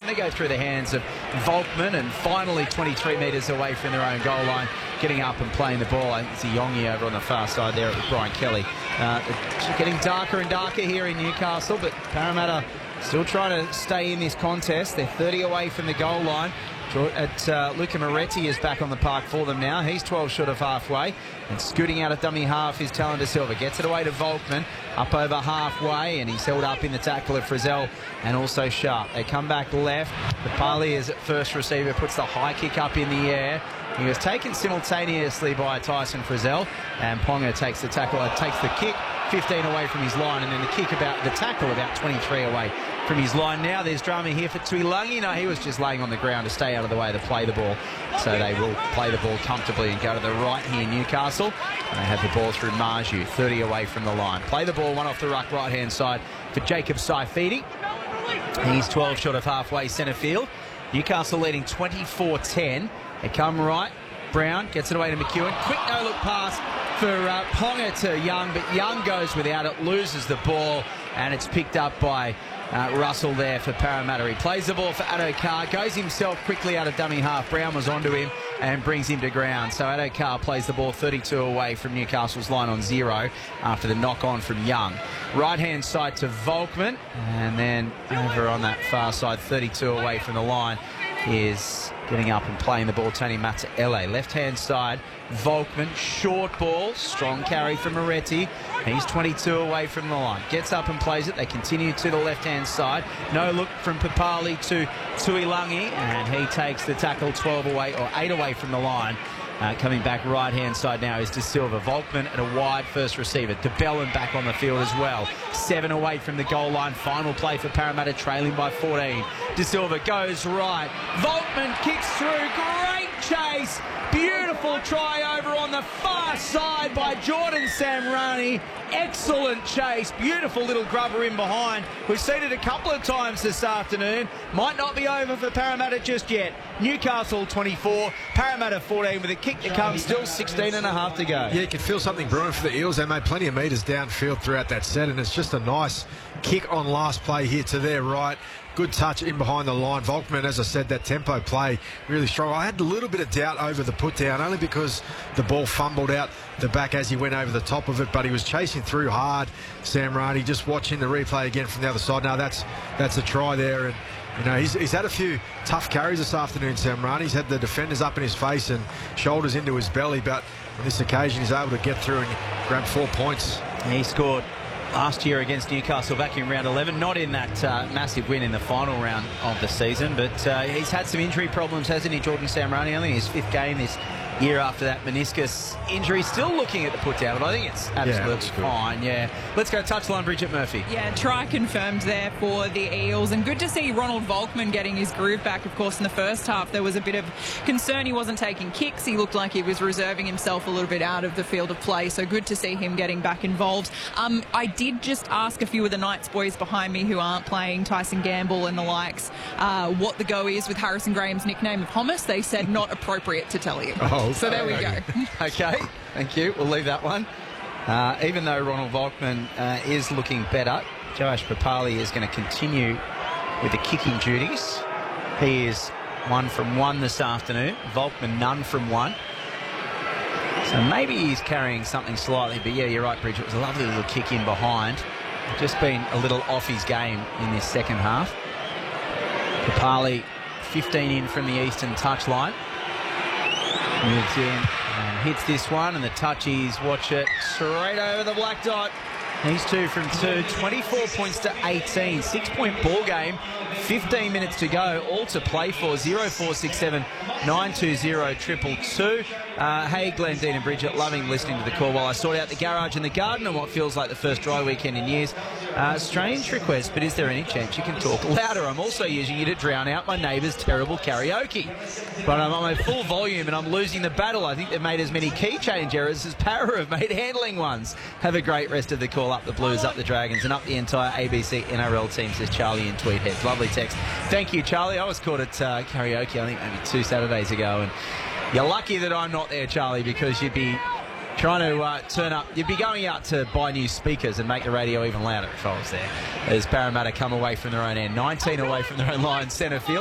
they go through the hands of Volkman, and finally 23 metres away from their own goal line, getting up and playing the ball. I think it's a Yongi over on the far side there with Brian Kelly. It's getting darker and darker here in Newcastle, but Parramatta still trying to stay in this contest. They're 30 away from the goal line. Luca Moretti is back on the park for them now. He's 12 short of halfway, and scooting out of dummy half is Talon Da Silva. Gets it away to Volkman, up over halfway, and he's held up in the tackle of Frizzell and also Sharp. They come back left. Papali is at first receiver, puts the high kick up in the air. He was taken simultaneously by Tyson Frizzell, and Ponga takes the tackle, takes the kick 15 away from his line, and then the tackle about 23 away from his line. Now there's drama here for Tuilagi. No, he was just laying on the ground to stay out of the way to play the ball. So they will play the ball comfortably and go to the right here, Newcastle. And they have the ball through Marju, 30 away from the line. Play the ball, one off the ruck right-hand side for Jacob Saifidi. He's 12 short of halfway centre field. Newcastle leading 24-10. They come right. Brown gets it away to McEwen. Quick no-look pass for Ponga to Young, but Young goes without it, loses the ball, and it's picked up by Russell there for Parramatta. He plays the ball for Addo-Carr, goes himself quickly out of dummy half. Brown was onto him and brings him to ground. So Addo-Carr plays the ball 32 away from Newcastle's line on 0 after the knock-on from Young. Right-hand side to Volkman, and then over on that far side, 32 away from the line, is getting up and playing the ball, Tony Mata'ele. Left-hand side, Volkman, short ball, strong carry from Moretti. He's 22 away from the line. Gets up and plays it. They continue to the left-hand side. No look from Papali to Tuilagi, and he takes the tackle 12 away, or 8 away from the line. Coming back right-hand side now is Da Silva. Volkman and a wide first receiver. De Bellin back on the field as well. 7 away from the goal line. Final play for Parramatta, trailing by 14. Da Silva goes right. Volkman kicks through. Great chase. Beautiful try over on the far side by Jordan Samrani. Excellent chase. Beautiful little grubber in behind. We've seen it a couple of times this afternoon. Might not be over for Parramatta just yet. Newcastle 24, Parramatta 14 with a kick to come. Still 16 and a half to go. Yeah, you can feel something brewing for the Eels. They made plenty of metres downfield throughout that set, and it's just a nice kick on last play here to their right. Good touch in behind the line. Volkman, as I said, that tempo play really strong. I had a little bit of doubt over the put down, only because the ball fumbled out the back as he went over the top of it, but he was chasing through hard. Samrani, just watching the replay again from the other side. Now that's a try there, and you know, he's had a few tough carries this afternoon, Samrani. He's had the defenders up in his face and shoulders into his belly, but on this occasion he's able to get through and grab 4 points. He scored last year against Newcastle back in round 11, not in that massive win in the final round of the season, but he's had some injury problems, hasn't he, Jordan Samrani? Only his 5th game this year after that meniscus injury. Still looking at the put down, but I think it's absolutely fine. Yeah. Let's go touchline, Bridget Murphy. Yeah, try confirmed there for the Eels, and good to see Ronald Volkman getting his groove back. Of course, in the first half there was a bit of concern he wasn't taking kicks. He looked like he was reserving himself a little bit out of the field of play, so good to see him getting back involved. I did just ask a few of the Knights boys behind me who aren't playing, Tyson Gamble and the likes, what the go is with Harrison Graham's nickname of Hummus. They said not appropriate to tell you. So there we go. Okay, thank you. We'll leave that one. Even though Ronald Volkman is looking better, Joash Papali is going to continue with the kicking duties. He is 1 from 1 this afternoon. Volkman none from 1. So maybe he's carrying something slightly, but yeah, you're right, Bridget. It was a lovely little kick in behind. Just been a little off his game in this second half. Papali 15 in from the eastern touchline. Moves in and hits this one, and the touchies, watch it, straight over the black dot. He's 2 from 2, 24 points to 18, 6-point ball game, 15 minutes to go, all to play for. 0467 920 222. Hey, Glenn, Dean and Bridget, loving listening to the call while I sort out the garage and the garden on what feels like the first dry weekend in years. Strange request, but is there any chance you can talk louder? I'm also using you to drown out my neighbour's terrible karaoke. But I'm on full volume and I'm losing the battle. I think they've made as many key change errors as Para have made handling ones. Have a great rest of the call. Up the Blues, up the Dragons, and up the entire ABC NRL team, says Charlie in Tweedhead. Lovely text. Thank you, Charlie. I was caught at karaoke, I think maybe 2 Saturdays ago, and you're lucky that I'm not there, Charlie, because you'd be trying to turn up. You'd be going out to buy new speakers and make the radio even louder if I was there. As Parramatta come away from their own end. 19 away from their own line, centre field.